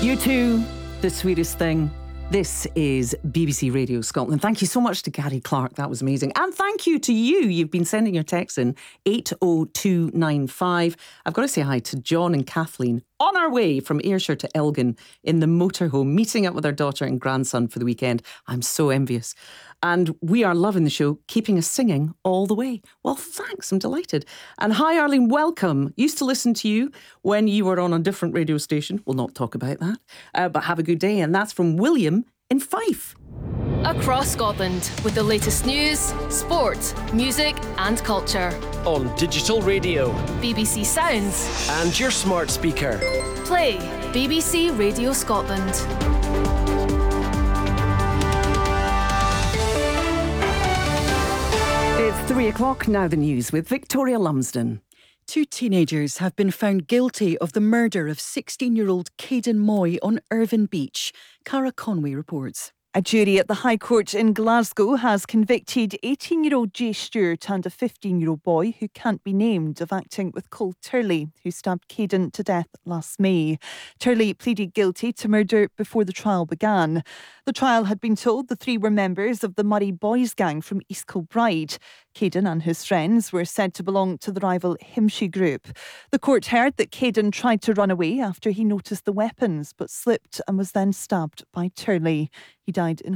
U2, The Sweetest Thing. This is BBC Radio Scotland. Thank you so much to Gary Clark. That was amazing. And thank you to you. You've been sending your texts in 80295. I've got to say hi to John and Kathleen on our way from Ayrshire to Elgin in the motorhome, meeting up with our daughter and grandson for the weekend. I'm so envious. And we are loving the show, keeping us singing all the way. Well, thanks. I'm delighted. And hi, Arlene. Welcome. Used to listen to you when you were on a different radio station. We'll not talk about that. But have a good day. And that's from William in Fife. Across Scotland with the latest news, sport, music and culture. On digital radio, BBC Sounds and your smart speaker. Play BBC Radio Scotland. It's 3 o'clock, now the news with Victoria Lumsden. 2 teenagers have been found guilty of the murder of 16-year-old Caden Moy on Irvine Beach. Cara Conway reports. A jury at the High Court in Glasgow has convicted 18-year-old Jay Stewart and a 15-year-old boy who can't be named of acting with Cole Turley, who stabbed Caden to death last May. Turley pleaded guilty to murder before the trial began. The trial had been told the 3 were members of the Murray Boys gang from East Kilbride. Caden and his friends were said to belong to the rival Himshi group. The court heard that Caden tried to run away after he noticed the weapons, but slipped and was then stabbed by Turley. He died in